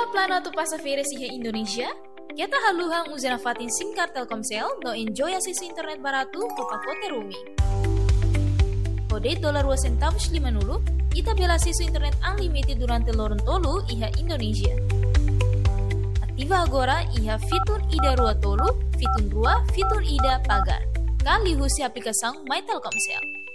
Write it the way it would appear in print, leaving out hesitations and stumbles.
plano tu passageira iha Indonesia? Kita haluhang uzana fatin singkar Telkomsel no enjoy akses internet barato ke pakote roaming. Kode $2.50 ita bela sisu internet unlimited durante lorong tolu iha Indonesia. Aktiva agora iha fitur ida rua tolu, fitur rua, fitur ida pagar. Kali husi aplikação My Telkomsel.